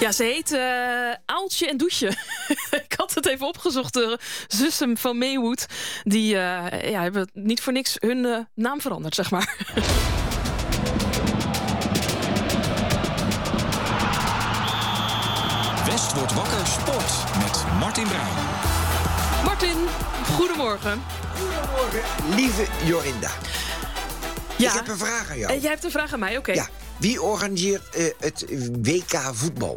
Ja, ze heet Aaltje en Doetje. Ik had het even opgezocht. De zussen van Maywood. Die hebben niet voor niks hun naam veranderd, zeg maar. West wordt wakker sport met Martin Bruin. Martin, goedemorgen. Goedemorgen, lieve Jorinda. Ja. Ik heb een vraag aan jou. Jij hebt een vraag aan mij, oké. Ja. Wie organiseert het WK voetbal?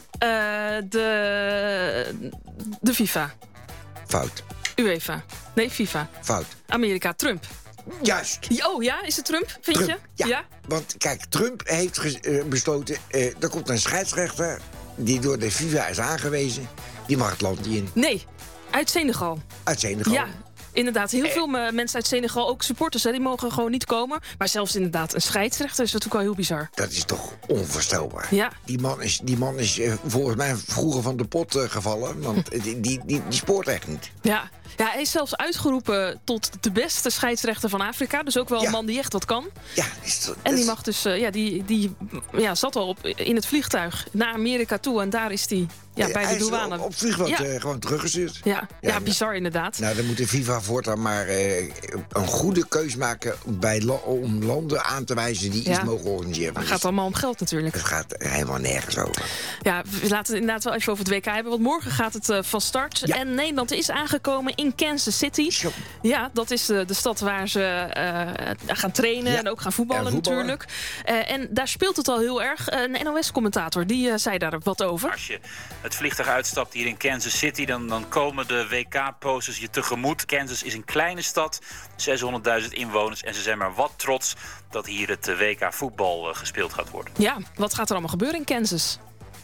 De FIFA. Fout. UEFA. Nee, FIFA. Fout. Amerika. Trump. Juist. Oh ja, is het Trump, vind Trump. je? Ja. Want kijk, Trump heeft besloten... er komt een scheidsrechter die door de FIFA is aangewezen. Die mag het land niet in. Nee, uit Senegal. Uit Senegal. Ja, inderdaad. Heel veel mensen uit Senegal, ook supporters, die mogen gewoon niet komen. Maar zelfs inderdaad een scheidsrechter is natuurlijk wel heel bizar. Dat is toch onvoorstelbaar. Ja. Die man is volgens mij vroeger van de pot gevallen. Want die spoort echt niet. Ja. Ja, hij is zelfs uitgeroepen tot de beste scheidsrechter van Afrika. Dus ook wel een man die echt wat kan. Ja, en die mag dus, die zat al in het vliegtuig naar Amerika toe. En daar is hij bij de douane. Op vliegveld gewoon teruggestuurd. Ja, bizar inderdaad. Nou, dan moet de FIFA voortaan maar een goede keus maken om landen aan te wijzen die iets mogen organiseren. Het gaat allemaal om geld natuurlijk. Het gaat helemaal nergens over. Ja, we laten het inderdaad wel even over het WK hebben. Want morgen gaat het van start. Ja. En Nederland is aangekomen in Kansas City. Ja, dat is de stad waar ze gaan trainen en ook gaan voetballen natuurlijk. En daar speelt het al heel erg. Een NOS-commentator die zei daar wat over. Als je het vliegtuig uitstapt hier in Kansas City, dan komen de WK-posters je tegemoet. Kansas is een kleine stad, 600.000 inwoners. En ze zijn maar wat trots dat hier het WK-voetbal gespeeld gaat worden. Ja, wat gaat er allemaal gebeuren in Kansas?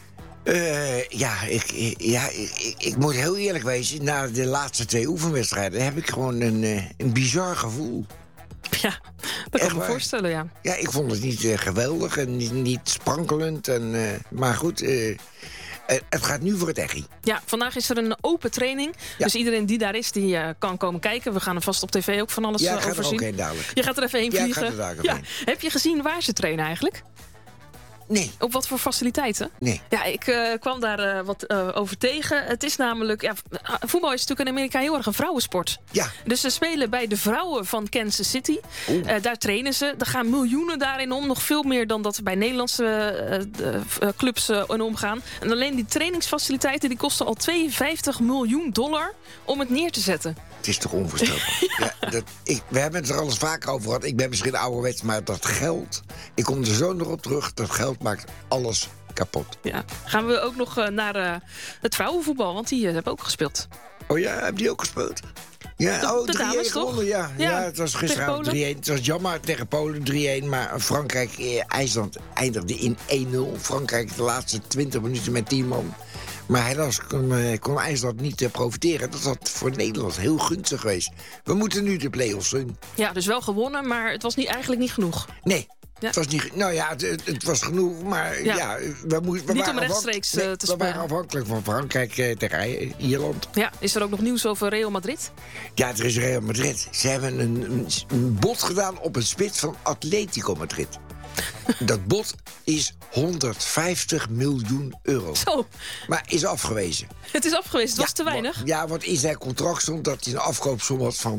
Ik moet heel eerlijk wezen. Na de laatste 2 oefenwedstrijden heb ik gewoon een bizar gevoel. Ja, dat kan ik me voorstellen, ja. Ja, ik vond het niet geweldig en niet sprankelend. Maar goed, het gaat nu voor het echi. Ja, vandaag is er een open training. Ja. Dus iedereen die daar is, die kan komen kijken. We gaan er vast op tv ook van alles over zien. Ja, ik ga er ook heen dadelijk. Je gaat er even heen vliegen? Ja, ik ga er daar heen. Heb je gezien waar ze trainen eigenlijk? Nee. Op wat voor faciliteiten? Nee. Ja, ik kwam daar wat over tegen. Het is namelijk... Ja, voetbal is natuurlijk in Amerika heel erg een vrouwensport. Ja. Dus ze spelen bij de vrouwen van Kansas City. Daar trainen ze. Er gaan miljoenen daarin om. Nog veel meer dan dat er bij Nederlandse clubs in omgaan. En alleen die trainingsfaciliteiten die kosten al $52 miljoen om het neer te zetten. Het is toch onvoorstelbaar. We hebben het er al eens vaker over gehad. Ik ben misschien ouderwets, maar dat geld... Ik kom er zo nog op terug. Dat geld maakt alles kapot. Ja. Gaan we ook nog naar het vrouwenvoetbal, want die hebben ook gespeeld. Oh ja, hebben die ook gespeeld? Ja, de dames toch? Ja, het was gisteravond 3-1. Het was jammer tegen Polen 3-1. Maar Frankrijk-IJsland eindigde in 1-0. Frankrijk de laatste 20 minuten met 10 man. Maar helaas kon IJsland niet profiteren. Dat had voor Nederland heel gunstig geweest. We moeten nu de play-offs doen. Ja, dus wel gewonnen, maar het was eigenlijk niet genoeg. Nee. Ja. Het was niet, het was genoeg, maar we niet om rechtstreeks te spelen. We waren afhankelijk van Frankrijk tegen Ierland. Ja, is er ook nog nieuws over Real Madrid? Ja, er is Real Madrid. Ze hebben een bod gedaan op een spits van Atletico Madrid. Dat bod is €150 miljoen. Zo. Maar is afgewezen. Het is afgewezen, het was te weinig. Ja, want in zijn contract stond dat hij een afkoopsom had van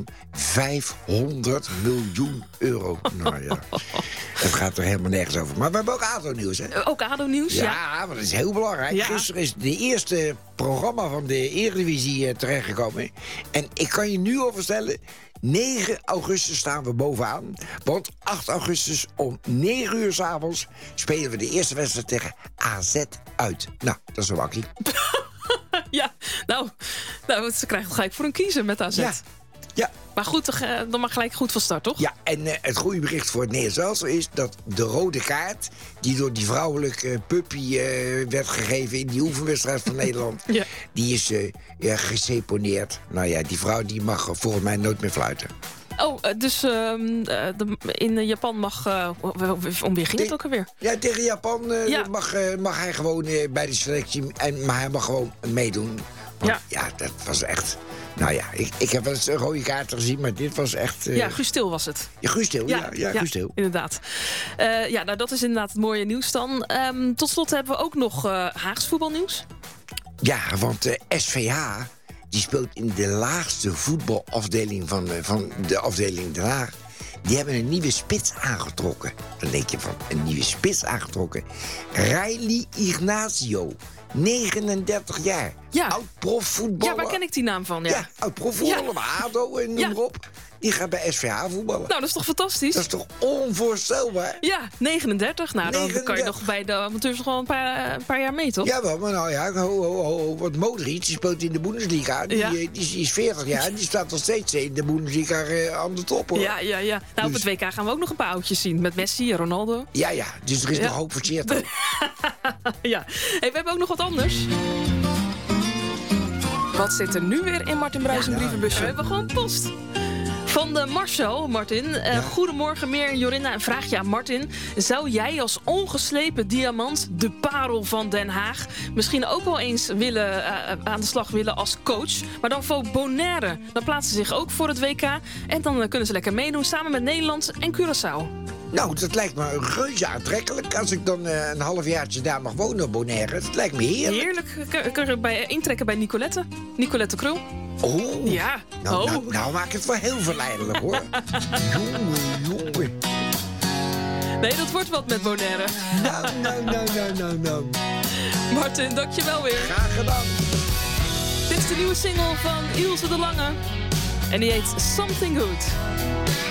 €500 miljoen. Nou ja, het gaat er helemaal nergens over. Maar we hebben ook ADO-nieuws, hè? Ook ADO-nieuws, ja. Ja, want dat is heel belangrijk. Ja. Gisteren is de eerste programma van de Eredivisie terechtgekomen. En ik kan je nu al vertellen... 9 augustus staan we bovenaan. Want 8 augustus om 9 uur 's avonds spelen we de eerste wedstrijd tegen AZ uit. Nou, dat is een wakkie. Ja, nou, ze krijgen gelijk voor een kiezer met AZ. Ja. Maar goed, dan mag gelijk goed van start, toch? Ja, en het goede bericht voor het Nederlands elftal is dat de rode kaart... die door die vrouwelijke puppy werd gegeven in die oefenwedstrijd van Nederland... die is geseponeerd. Nou ja, die vrouw die mag volgens mij nooit meer fluiten. Oh, dus in Japan mag... om wie ging het ook alweer? Ja, tegen Japan mag hij gewoon bij de selectie... maar hij mag gewoon meedoen. Want, ja, dat was echt... Nou ja, ik heb wel eens een rode kaart gezien, maar dit was echt... Ja, Guus Til was het. Ja, Guus Til, ja, Guus Til. Inderdaad. Nou, dat is inderdaad het mooie nieuws dan. Tot slot hebben we ook nog Haags voetbalnieuws. Ja, want SVH die speelt in de laagste voetbalafdeling van de afdeling Den Haag. Die hebben een nieuwe spits aangetrokken. Dan denk je van, een nieuwe spits aangetrokken. Riley Ignacio, 39 jaar. Ja. Oud-profvoetballer. Ja, waar ken ik die naam van? Ja, oud-profvoetballer, ADO en noem maar op. Die gaat bij SVH voetballen. Nou, dat is toch fantastisch? Dat is toch onvoorstelbaar? Ja, 39. Nou, dan 39. kan je nog bij de amateurs nog wel een paar jaar mee, toch? Ja, wel, maar nou ja, want Modric, die speelt in de Bundesliga. Die is 40 jaar en die staat nog steeds in de Bundesliga aan de top, hoor. Ja. Nou, op het WK gaan we ook nog een paar oudjes zien. Met Messi en Ronaldo. Ja, dus er is nog hoop voor Tjeerd. Ja. Hey, we hebben ook nog wat anders. Wat zit er nu weer in Martin Bruijs' brievenbusje? We hebben gewoon post. Van de Marcel, Martin. Goedemorgen, Meer en Jorinda. Een vraagje aan Martin. Zou jij als ongeslepen diamant, de parel van Den Haag, misschien ook wel eens aan de slag willen als coach? Maar dan voor Bonaire. Dan plaatsen ze zich ook voor het WK. En dan kunnen ze lekker meedoen samen met Nederland en Curaçao. Nou, dat lijkt me reuze aantrekkelijk. Als ik dan een halfjaartje daar mag wonen op Bonaire. Dat lijkt me heerlijk. Heerlijk. Kun je intrekken bij Nicolette Krul. Oh. Ja. Nou maak het wel heel verleidelijk, hoor. Jongen. Nee, dat wordt wat met Bonaire. Nou. Martin, dankjewel weer. Graag gedaan. Dit is de nieuwe single van Ilse de Lange. En die heet Something Good.